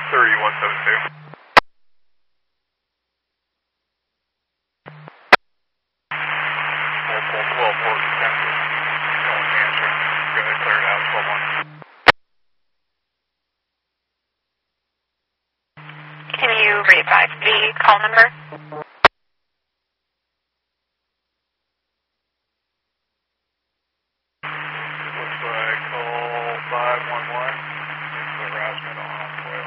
3172. 12 Horton County. Don't answer. Go ahead, clear it out. 12-1. Can you revise the call number? Looks like